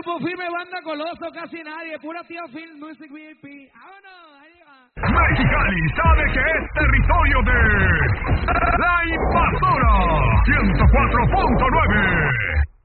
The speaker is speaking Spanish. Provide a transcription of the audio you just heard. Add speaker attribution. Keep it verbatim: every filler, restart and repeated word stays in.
Speaker 1: Grupo Firme, Banda Coloso, casi nadie. Pura Tío Film Music V I P. ¡Vámonos! Ahí va.
Speaker 2: Mexicali sabe que es territorio de La Invasora ciento cuatro punto nueve.